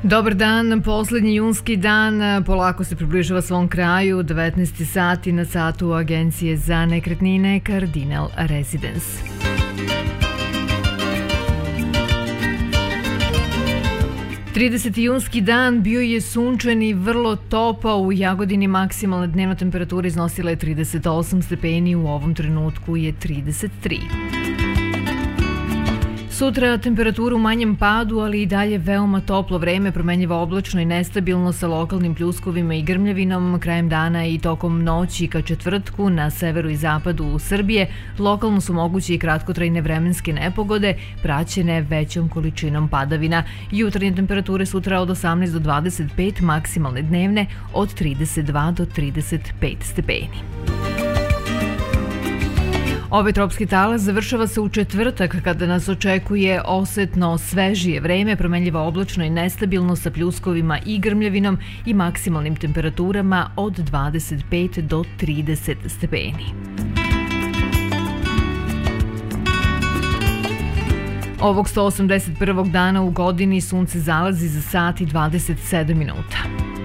Dobar dan, poslednji junski dan polako se približava svom kraju, 19 sati na satu Agencije za nekretnine Cardinal Residence. Junski dan bio je sunčan i vrlo topao. U Jagodini maksimalna dnevna temperatura iznosila je 38 stepeni, u ovom trenutku je 33. Sutra temperatura u manjem padu, ali i dalje veoma toplo vreme, promenljivo oblačno i nestabilno sa lokalnim pljuskovima i grmljavinom. Krajem dana i tokom noći ka četvrtku na severu i zapadu Srbije lokalno su moguće i kratkotrajne vremenske nepogode praćene većom količinom padavina. Jutarnje temperature sutra od 18 do 25, maksimalne dnevne od 32 do 35 stepeni. Ovaj tropski talas završava se u četvrtak kada nas očekuje osetno svežije vreme, promenljivo oblačno i nestabilno sa pljuskovima i grmljavinom i maksimalnim temperaturama od 25 do 30 stepeni. Ovog 181. dana u godini sunce zalazi za sat i 27 minuta.